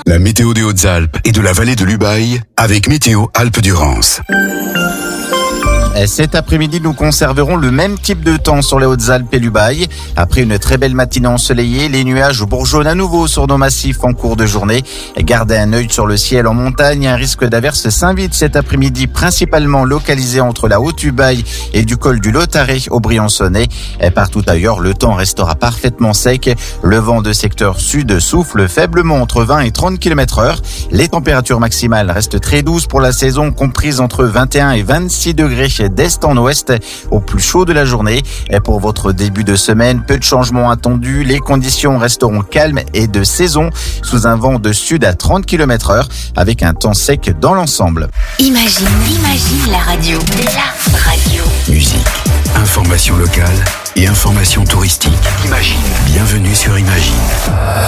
La météo des Hautes-Alpes et de la vallée de l'Ubaye avec Météo Alpes-Durance. Cet après-midi, nous conserverons le même type de temps sur les Hautes-Alpes et l'Ubaye. Après une très belle matinée ensoleillée, les nuages bourgeonnent à nouveau sur nos massifs en cours de journée. Gardez un œil sur le ciel en montagne. Un risque d'averse s'invite cet après-midi, principalement localisé entre la Haute-Ubaye et du col du Lotaré au Briançonnais. Partout ailleurs, le temps restera parfaitement sec. Le vent de secteur sud souffle faiblement entre 20 et 30 km/h. Les températures maximales restent très douces pour la saison, comprises entre 21 et 26 degrés d'est en ouest au plus chaud de la journée. Et pour votre début de semaine, peu de changements attendus. Les conditions resteront calmes et de saison sous un vent de sud à 30 km/h avec un temps sec dans l'ensemble. Imagine la radio. La radio. Musique, information locale et information touristique. Imagine. Bienvenue sur Imagine.